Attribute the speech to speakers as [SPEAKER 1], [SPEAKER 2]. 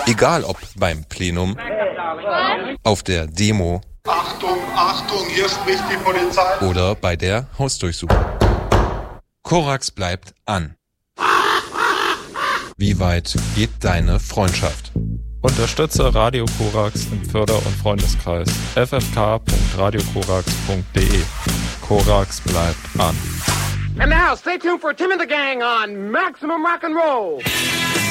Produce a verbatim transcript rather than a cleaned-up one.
[SPEAKER 1] Egal ob beim Plenum, auf der Demo,
[SPEAKER 2] Achtung, Achtung, hier spricht die Polizei.
[SPEAKER 1] Oder bei der Hausdurchsuchung. Korax bleibt an. Wie weit geht deine Freundschaft?
[SPEAKER 3] Unterstütze Radio Korax im Förder- und Freundeskreis. f f k punkt radio korax punkt d e. Korax bleibt an.
[SPEAKER 4] And now, stay tuned for Tim and the Gang on Maximum Rock and Roll.